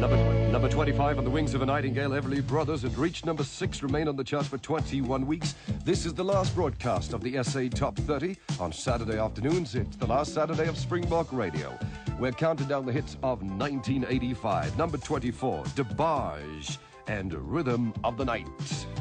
Number 25 on the Wings of a Nightingale, Everly Brothers, and reached number 6, remain on the charts for 21 weeks. This is the last broadcast of the SA Top 30 on Saturday afternoons. It's the last Saturday of Springbok Radio. We're counting down the hits of 1985. Number 24, DeBarge and Rhythm of the Night.